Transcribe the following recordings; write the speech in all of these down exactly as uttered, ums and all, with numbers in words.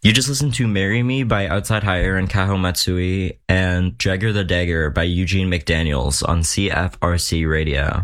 You just listened to Marry Me by Outside Hire and Kaho Matsui and Jagger the Dagger by Eugene McDaniels on C F R C Radio.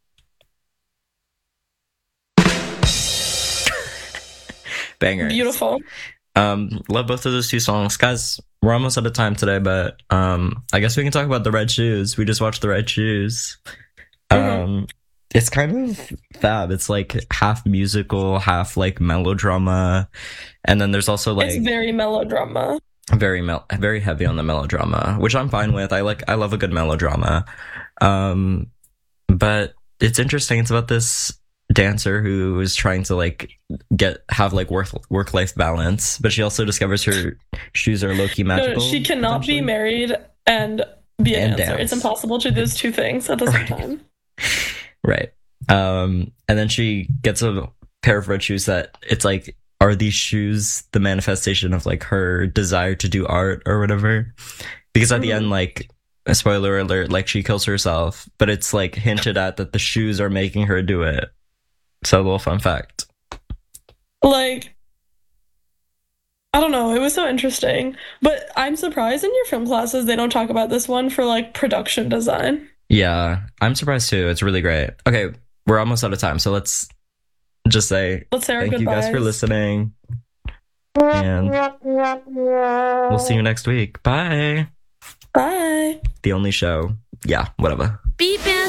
Banger. Beautiful. Um, love both of those two songs. Guys, we're almost out of time today, but um, I guess we can talk about The Red Shoes. We just watched The Red Shoes. Mm-hmm. Um, it's kind of fab. It's like half musical, half like melodrama. And then there's also like... It's very melodrama. Very mel- very heavy on the melodrama, which I'm fine with. I like I love a good melodrama. Um, but it's interesting. It's about this dancer who is trying to like get have like work work life balance, but she also discovers her shoes are low-key magical. No, she cannot be married and be a And dancer. dance. It's impossible to do those two things at the same Right. time. Right. Um, and then she gets a pair of red shoes that it's like, are these shoes the manifestation of like her desire to do art or whatever? Because at the Mhm. end, like, a spoiler alert, like she kills herself, but it's like hinted at that the shoes are making her do it. So a little fun fact. Like, I don't know. It was so interesting. But I'm surprised in your film classes they don't talk about this one for like production design. Yeah, I'm surprised too. It's really great. Okay, we're almost out of time, so let's just say Let's say our thank you goodbyes. guys for listening. And we'll see you next week. Bye. Bye. The only show. Yeah, whatever. Beepin'.